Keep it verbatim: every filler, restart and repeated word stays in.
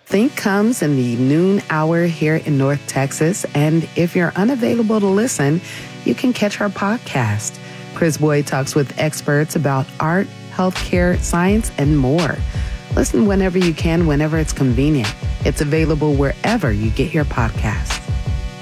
Think comes in the noon hour here in North Texas, and if you're unavailable to listen, you can catch our podcast. Chris Boyd talks with experts about art, healthcare, science, and more. Listen whenever you can, whenever it's convenient. It's available wherever you get your podcasts.